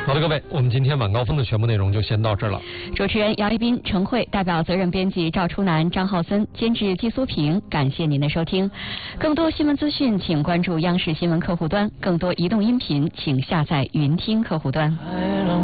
好的，各位，我们今天晚高峰的全部内容就先到这儿了。 主持人姚一斌、程慧，代表责任编辑赵初南、张浩森，监制季苏平，感谢您的收听。更多新闻资讯，请关注央视新闻客户端；更多移动音频，请下载云听客户端。